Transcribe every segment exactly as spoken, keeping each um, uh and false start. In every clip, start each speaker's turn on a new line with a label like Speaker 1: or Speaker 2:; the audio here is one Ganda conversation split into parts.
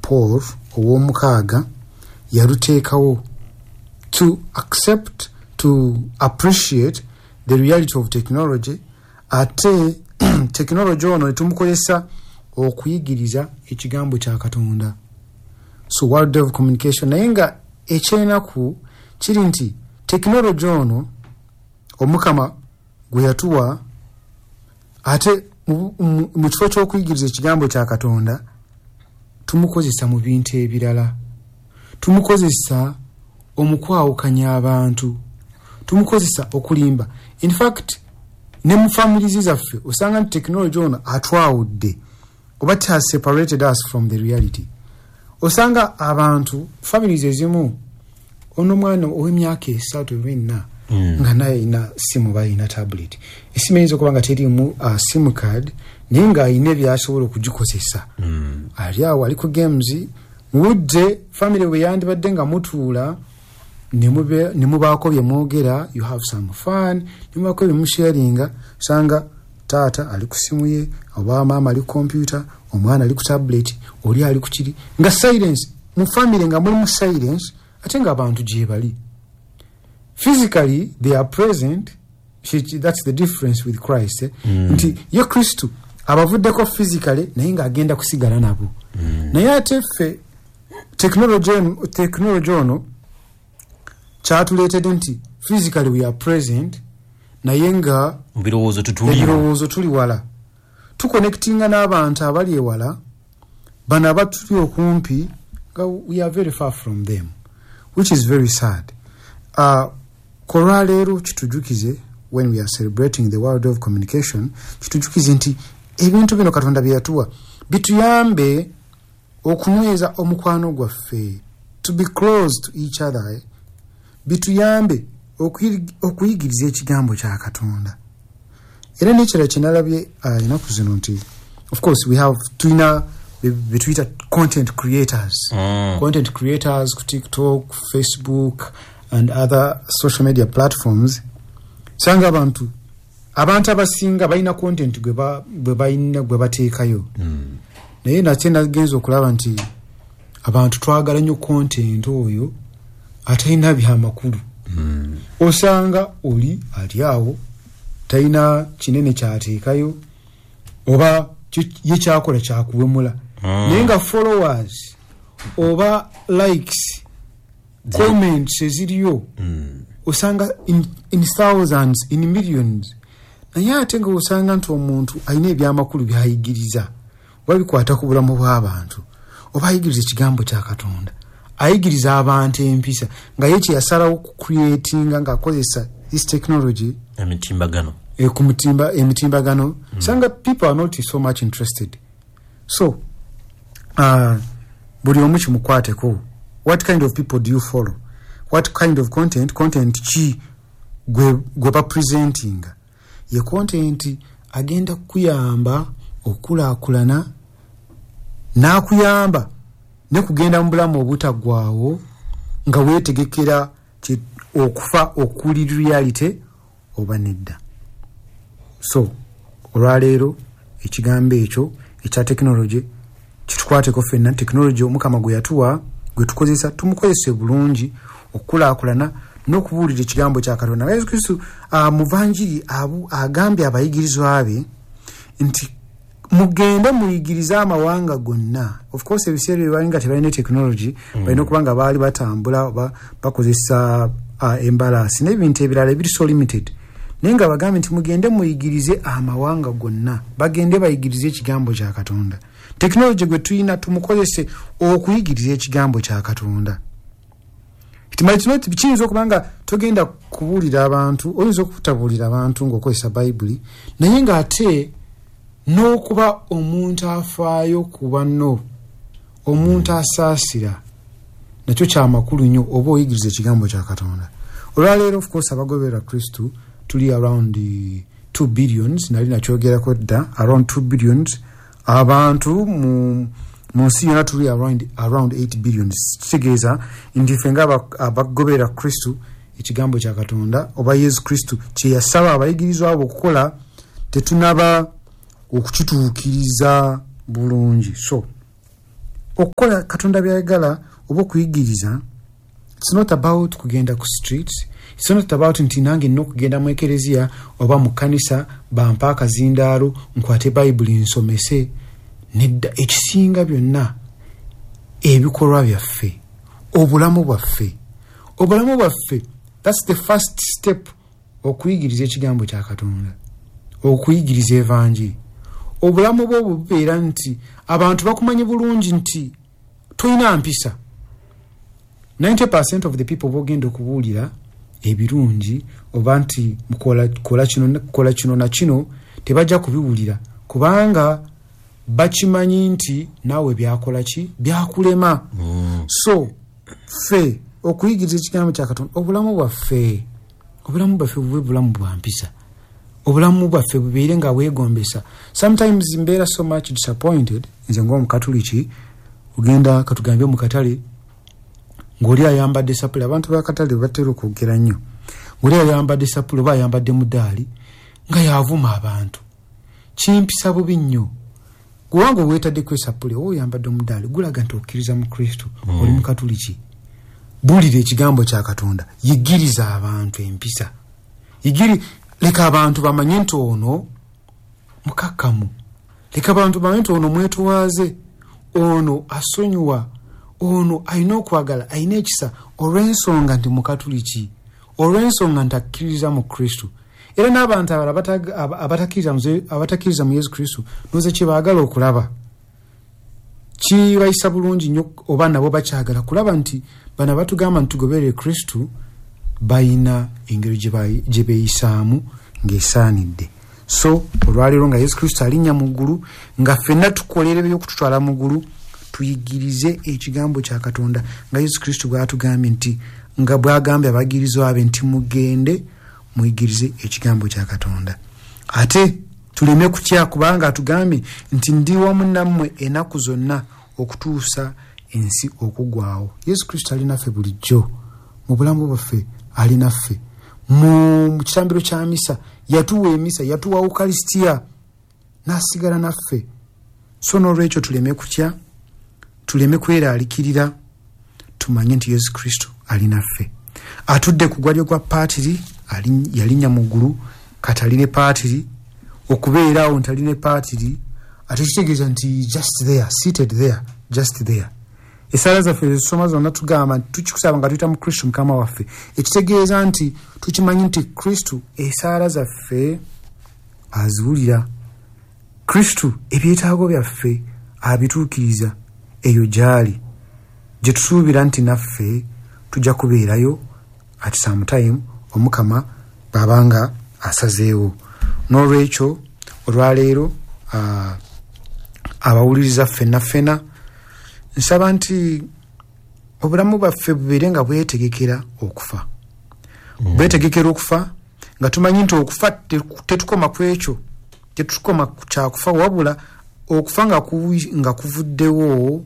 Speaker 1: Paul ow'omukaaga yaluteekawo to accept, to appreciate the reality of technology. Ate technology ono etumukozesa okuyigiriza ekigambo kya Katonda. So world of communication naye nga ekyenaku kiri nti technology ono omukama gwe yatuwa ate mu kifo ky'okuyigiriza ekigambo kya Katonda tumukozesa mu bintu ebirala. Tumukozesa omukwawukanya abantu, tumukozesa okulimba. In fact ne mu families zaffe osanga nti technology ono atwawudde oba has separated us from the reality. Osanga abantu families ezimu ono mwana ow'emyaka esatu ebina mm. nga naye ina simu bayina tablet. Esimu eyinza okuba nga terimu uh, sim card naye nga ayina ebyasobola okugikozesa. Mm. Ali awo ali ku games mudde family we yandibadde nga mutuula ne mubaako bye mwogera, you have some fun, ne mubaako bye musharinga. Sanga taata ali ku simu ye, oba mama ali ku computer, omwana ali ku tablet, oli ali ku kiri nga silence mu family, nga muli mu silence ate nga abantu gye bali. Physically they are present. That's the difference with Christ. Eh? Mm. Nti ye Kristo abavuddeko physically naye nga agenda kusigala nabo. Mm. Naye ate ffe technology technology ono kyatuleetedde nti physically we are present naye nga
Speaker 2: birowoozo tutuli
Speaker 1: birowoozo tuli wala, tuconnectinga n'abantu abali ewala bana abatuli okumpi nga we are very far from them, which is very sad. Uh, Korwa leero kitujukize when we are celebrating the world of communication, kitujukize nti ebintu bino Katonda bye yatuwa bituyambe okunyweza omukwano gwaffe, to be close to each other, eh? Bituyambe okuyigiriza ekigambo kya Katonda. Era n'ekirala kye nalabye ennaku zino nti of course we have tuyina betuyita content creators mm. content creators ku TikTok, Facebook and other social media platforms. Sanga abantu abantu abasinga balina content gwe balina gwe bateekayo. Mm. Naye nate nagenza okulaba nti abantu twagala nnyo content oyo atalina byamakulu. Mm. Osanga oli ali awo talina kinene kyateekayo oba ye kyakola kyakuwemula. Mm. Naye nga followers oba likes Z- comments eziriyo mm. osanga in, in thousands, in millions. Naye ate nga osanga nti omuntu alina ebyamakulu byayigiriza wabikwata ku bulamu bw'abantu oba ayigiriza ekigambo kya Katonda, ayigiriza abantu empisa nga ye kyeyasalawo ku creatinga nga akozesa this technology
Speaker 2: emitimbagano
Speaker 1: e ku mutimba emitimbagano. Mm. Sanga people are not so much interested. So uh, buli omu kimukwateko. What kind of people do you follow? What kind of content content ki gwe gwe ba presenting? Ye content agenda kuyamba okulaakulana na kuyamba ne kugenda mu bulamu obutagwawo nga weetegekera okufa okuli reality oba nedda. So olwaleero ekigambo ekyo ekya technology kitukwateko ffenna. Technology omukama gwe yatuwa gwe tukozesa tumukozese bulungi okulaakulana n'okubuulira ekigambo kya Katonda. Yesu Kristo uh, muvanjiri abu agambye abayigirizwa be nti mugende muyigiriza amawanga gonna. Of course ebiseera byebalinga tebalina technology mm. balina okuba nga baali batambula ba, bakozesa uh, embalasi n'ebintu ebirala ebiri so limited. Naye nga bagambye nti mugende muyigirize amawanga gonna, bagende bayigirize ekigambo kya Katonda. Technology gwe tuyina tumukozese okuyigiriza ekigambo kya Katonda. It might not be kiyinza okuba nga togenda kubuulira abantu, oyinza okutabuulira abantu ng'okozesa Bayibuli, naye ng'ate n'okuba omuntu afaayo ku banno, omuntu asaasira, nakyo kyamakulu nnyo oba oyigiriza ekigambo kya Katonda. Olwaleero of course abagoberera Kristo tuli around two billions, nali nakyogerako dda, around two billions. Abantu mu munsi yonna tuli around around eight billions. Kitegeeza nti ffe nga abagoberera Kristo ekigambo kya Katonda oba Yesu Kristo kye yasaba abayigirizwa abo okukola tetunaba okukituukiriza bulungi. So okukola Katonda byayagala oba okuyigiriza. It's not about kugenda ku streets. It's not about nti nange no kugenda mu ekereziya oba mu kanisa bampa akazindaalo nkwate Bible nsomese. Nedda, ekisinga byonna ebikolwa byaffe, obulamu bwaffe. Obulamu bwaffe, that's the first step okuyigiriza ekigambo kya Katonda, okuyigiriza evanjiri. Obulamu bwo bubeera nti abantu bakumanyi bulungi nti toyina mpisa. ninety percent of the people bogenda okubuulira ebirungi oba nti mukola kola kino kola kino na kino tebajja kubiwulira kubanga bakimanyi nti nawe byakola ki byakulema. mm. So fe okuyigiriza ekigambo kya Katonda, obulamu bwaffe obulamu bwaffe bube bulamu bwa mpisa, obulamu bwaffe bubeere nga bwegombesa. Sometimes mbeera so much disappointed nze ng'omukatuliki ugenda katugambye mu katale ng'oli ayambadde sapule. Abantu ba katale batera okwogera nnyo. Ng'oli ayambadde sapule oba ayambadde mudaali nga yaavuma abantu, kimpisa bubi nnyo. Kubanga weetaddeko esapule oba oyambadde omudaali gulaga nti okkiriza mu Kristo, mm. oli mukatuliki. Buulira ekigambo kya Katonda, yigiriza abantu empisa. Yigiri leka abantu bamanye nti ono mukakkamu, leka abantu bamanye nti ono mwetowaze, ono asonyiwa, ono alina okwagala, alina ekisa olw'ensonga nti mukatuliki, olw'ensonga nti akkiriza mu Kristo. Era n'abantu abatakiriza mu Yesu Kristo noze kye baagala okulaba kibayisa bulungi nnyo oba nabo bakyagala kulaba nti bana batugamba nti tugoberere Kristo bayina engeri gye beeyisaamu ng'esaanidde. So olwaleero nga Yesu Kristo alinnya mu ggulu, nga ffenna tukolere by'okututwala mu ggulu, tuyigirize ekigambo kya Katonda nga Yesu Kristo bw'atugambye nti nga bw'agambye abayigirizwa abe nti mugende muyigirize ekigambo kya Katonda. Ate tuleme kutya kubanga atugambye nti ndi wamu nammwe ennaku zonna okutuusa ensi okugwawo. Yesu Kristo ali naffe bulijjo mu bulamu bwaffe, ali naffe mu kitambiro kya misa, yatuwa emisa, yatuwa Ukalisitiya n'asigala naffe. So n'olwekyo tuleme kutya, tuleme kweraalikirira, tumanye nti Yesu Kristo ali naffe. Atudde ku gwalyo gwa paatiri, yalinnya mu ggulu, kataline paatiri, okubeeraawo ntaline paatiri, ate kitegeeza nti just there, seated there, just there. Esaala zaffe ezisoma zonna tugamba nti tukikusaba nga tuyita mu Kristo Mukama waffe. Ekitegeeza nti tukimanyi nti Kristo esaala zaffe aziwulira. Kristo ebyetaago byaffe abituukiriza. Eyo gyali gye tusuubira nti naffe tujja kubeerayo at some time Omukama babanga asazeewo. N'olwekyo olwaleero uh, abawuliriza ffenna ffenna nsaba nti obulamu bwaffe bubeere nga bwetegekera okufa. mm. Bwetegekera okufa nga tumanyi nti okufa tetukoma ku ekyo, tetukoma kyakufa wabula okufa nga, ku, nga kuvuddewo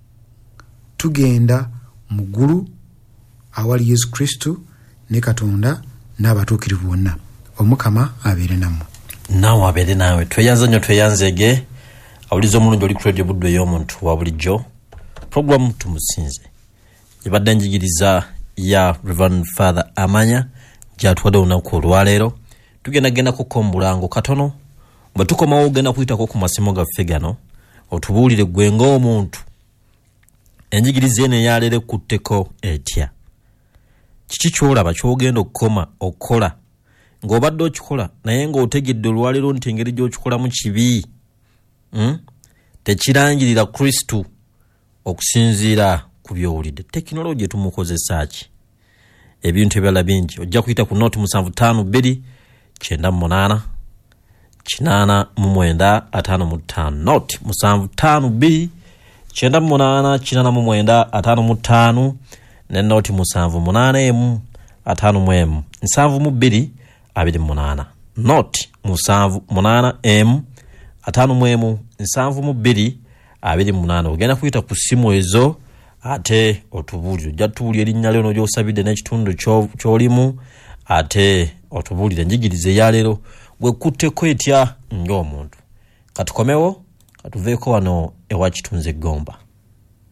Speaker 1: tugenda mu ggulu awali Yesu Kristo ne Katonda n'abatuukirivu bonna. Omukama abeere nammwe.
Speaker 2: Naawe abeere naawe. Tweyanze nnyo, tweyanzege. Awuliza omulungi oli ku radio Buddo ey'omuntu wa bulijjo. Programu tumusinze. Yabadde njigiriza ya Reverend Father Amanya gy'atuwadde olunaku olwaleero. Tugenda genda kukombulango katono. Bwe tukomawo ogenda kuyitako ku masimu gaffe gano otubuulire ggwe ng'omuntu enjigiriza eno eyaleero ekutteko etya. Kiki ky'olaba ky'ogenda okukoma okukola ng'obadde okikola naye ng'otegedde olwaleero nti engeri gy'okikolamu kibi, hmm? tekirangirira Kristo okusinziira ku by'owulidde. Tekinologiya tumukozesa ki? Ebintu ebirala bingi. Ojja kuyita ku nooti musanvu ttaano bbiri kyenda munaana kinaana mu mwenda ataano mu ttaano. Nooti musanvu ttaano bbiri kyenda munaana kinaana mu mwenda ataano mu ttaano ne nooti musanvu munaana emu ataano mu emu nsanvu mu bbiri abiri munaana. Nooti musanvu munaana emu ataano mu emu nsanvu mu bbiri abiri munaana. Ogenda kuyita ku simu ezo ate otubuulire. Ojja tubuulira erinnya lyo n'ogyosabidde n'ekitundu ky'olimu ate otubuulire njigiriza eyaleero gwe kutteko etya ng'omuntu. Katukomewo, katuveeko wano ewa Kitunze Gomba.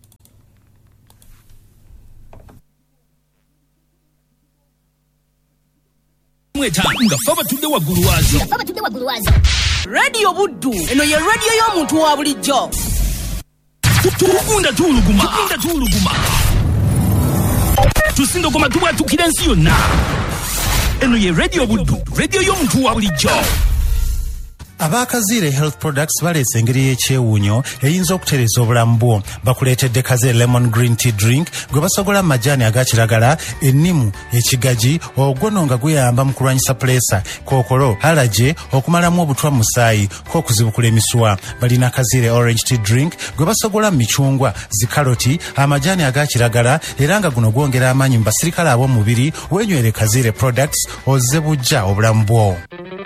Speaker 3: mweta nga faba tudde waggulu waazo
Speaker 4: faba tudde waggulu waazo radio buddu eno ye radio y'omuntu wa bulijjo
Speaker 3: tukunda tuuluguma tukunda tuuluguma tusindogoma tubwatukira ensi yonna eno ye radio buddu radio y'omuntu wa bulijjo.
Speaker 5: Abakazire Health Products baleese engeri y'ekyewuunyo eyinza okutereeza obulamu bwo. Bakuleetedde Kazire Lemon Green Tea Drink gwe basogola majaani aga kiragala, ennimu, ekigaji, ogwono nga guyamba mu kulwanyisa pulesa, kookolo, allergy, okumalamu obutwa mu musaayi, k'okuzibukula emiswa. Balina Kazire Orange Tea Drink gwe basogola micungwa, zikaloti, amajaani aga kiragala era nga guno gwongera amaanyi mu basirikale ab'omubiri. Weenywere Kazire Products ozze bujja obulamu bwo.